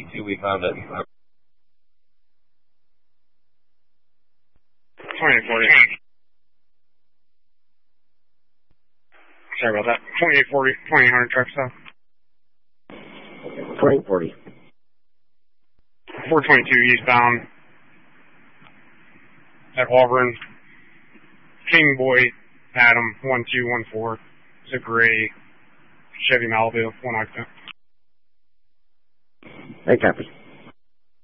52, we found it. 2840. Sorry about that. 2840, 2800 truck stop. 2840. 422 eastbound at Auburn. King Boy Adam 1214. It's a gray Chevy Malibu, 1 occupant. Hey, copy.